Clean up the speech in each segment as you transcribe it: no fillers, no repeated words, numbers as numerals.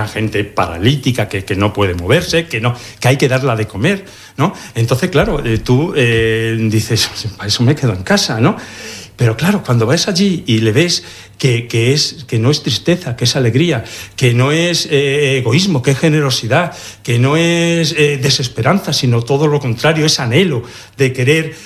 gente paralítica que no puede moverse, que hay que darla de comer, ¿no? Entonces, claro, tú dices, para eso me quedo en casa, ¿no? Pero claro, cuando vas allí y le ves que no es tristeza, que es alegría, que no es egoísmo, que es generosidad, que no es desesperanza, sino todo lo contrario, es anhelo de querer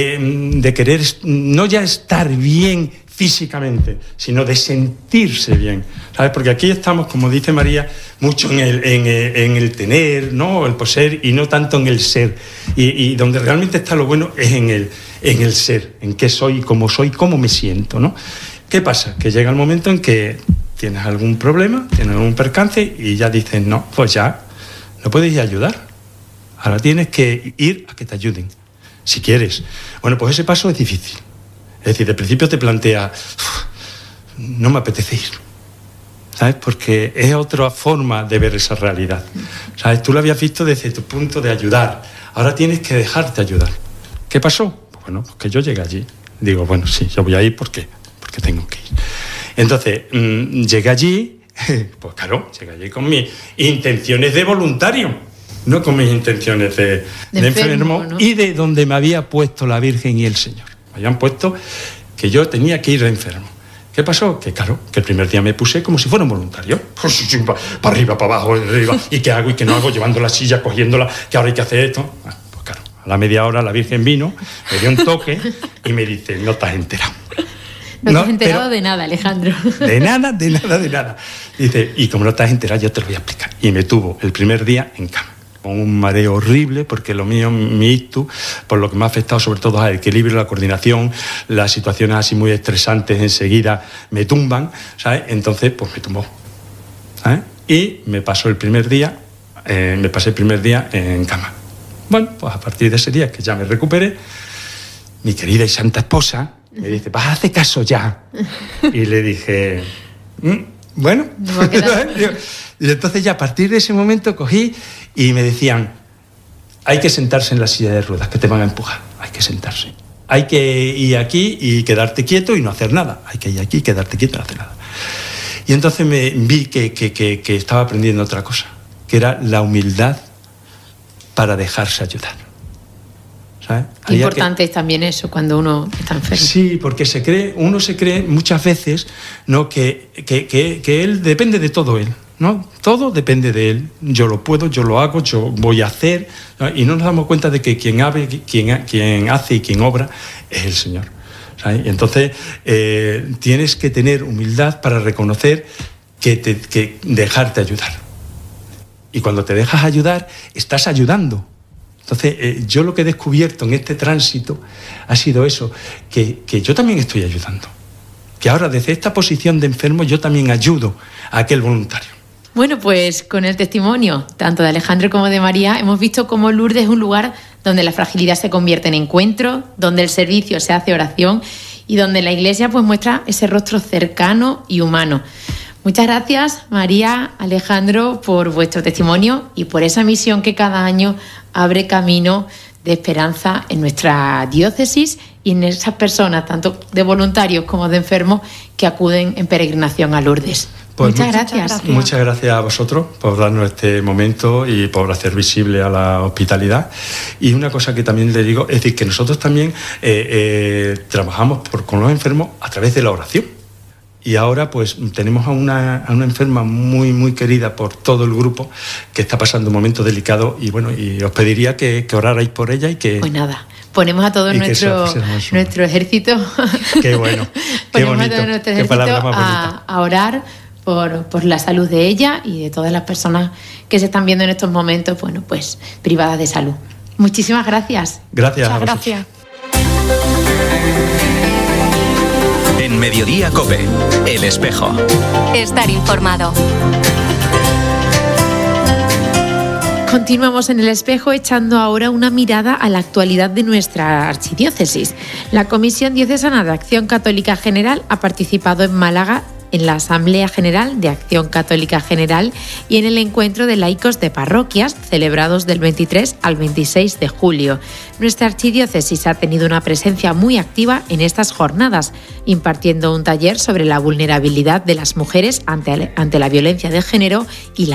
no ya estar bien físicamente, sino de sentirse bien, ¿sabes? Porque aquí estamos, como dice María, mucho en el tener, ¿no? El poseer, y no tanto en el ser. Y donde realmente está lo bueno es en el ser, en qué soy, cómo me siento, ¿no? ¿Qué pasa? Que llega el momento en que tienes algún problema, tienes algún percance y ya dices, no, pues ya no puedes ir a ayudar. Ahora tienes que ir a que te ayuden, si quieres. Bueno, pues ese paso es difícil. Es decir, de principio te plantea, no me apetece ir, ¿sabes? Porque es otra forma de ver esa realidad, ¿sabes? Tú lo habías visto desde tu punto de ayudar, ahora tienes que dejarte ayudar. ¿Qué pasó? Bueno, pues que yo llegué allí. Digo, bueno, sí, yo voy a ir porque tengo que ir. Entonces, llegué allí, pues claro, llegué allí con mis intenciones de voluntario, no con mis intenciones de enfermo, ¿no? Y de donde me había puesto la Virgen y el Señor. Me habían puesto que yo tenía que ir de enfermo. ¿Qué pasó? Que claro, que el primer día me puse como si fuera un voluntario. Pues, para arriba, para abajo, arriba. ¿Y qué hago y qué no hago? Llevando la silla, cogiéndola, que ahora hay que hacer esto. Pues claro, a la media hora la Virgen vino, me dio un toque y me dice, no te has enterado. No te has enterado de nada, Alejandro. De nada. Dice, y como no te has enterado, yo te lo voy a explicar. Y me tuvo el primer día en cama, con un mareo horrible, porque lo mío, mi ictus, por lo que me ha afectado sobre todo al equilibrio, la coordinación, las situaciones así muy estresantes enseguida me tumban, ¿sabes? Entonces, pues me tumbó, ¿sabes? Y me pasé el primer día en cama. Bueno, pues a partir de ese día que ya me recuperé, mi querida y santa esposa me dice, vas a hacer caso ya. Y le dije, bueno. Y entonces ya a partir de ese momento cogí y me decían, hay que sentarse en la silla de ruedas, que te van a empujar, hay que sentarse. Hay que ir aquí y quedarte quieto y no hacer nada. Hay que ir aquí y quedarte quieto y no hacer nada. Y entonces me vi que estaba aprendiendo otra cosa, que era la humildad para dejarse ayudar. ¿Sabes? Qué importante es también eso cuando uno está enfermo. Sí, porque uno se cree muchas veces, ¿no? que él depende de todo él, ¿no? Todo depende de él. Yo lo puedo, yo lo hago, yo voy a hacer, ¿no? Y no nos damos cuenta de que quien hace y quien obra es el Señor, ¿sabes? Entonces tienes que tener humildad para reconocer que dejarte ayudar. Y cuando te dejas ayudar, estás ayudando. Entonces, yo lo que he descubierto en este tránsito ha sido eso, que yo también estoy ayudando. Que ahora, desde esta posición de enfermo, yo también ayudo a aquel voluntario. Bueno, pues con el testimonio, tanto de Alejandro como de María, hemos visto cómo Lourdes es un lugar donde la fragilidad se convierte en encuentro, donde el servicio se hace oración y donde la Iglesia pues muestra ese rostro cercano y humano. Muchas gracias, María, Alejandro, por vuestro testimonio y por esa misión que cada año abre camino de esperanza en nuestra diócesis y en esas personas, tanto de voluntarios como de enfermos, que acuden en peregrinación a Lourdes. Pues muchas gracias. Muchas gracias a vosotros por darnos este momento y por hacer visible a la hospitalidad. Y una cosa que también le digo, es decir, que nosotros también trabajamos con los enfermos a través de la oración. Y ahora pues tenemos a una enferma muy, muy querida por todo el grupo que está pasando un momento delicado y bueno, y os pediría que orarais por ella y que... Pues nada, ponemos a todo nuestro ejército. Qué bueno, qué bonito, qué palabra más bonita. A orar por la salud de ella y de todas las personas que se están viendo en estos momentos, bueno, pues privadas de salud. Muchísimas gracias. Gracias a vosotros. Gracias. En Mediodía COPE, El Espejo. Estar informado. Continuamos en El Espejo echando ahora una mirada a la actualidad de nuestra archidiócesis. La Comisión Diocesana de Acción Católica General ha participado en Málaga en la Asamblea General de Acción Católica General y en el encuentro de laicos de parroquias celebrados del 23 al 26 de julio. Nuestra archidiócesis ha tenido una presencia muy activa en estas jornadas, impartiendo un taller sobre la vulnerabilidad de las mujeres ante la violencia de género y la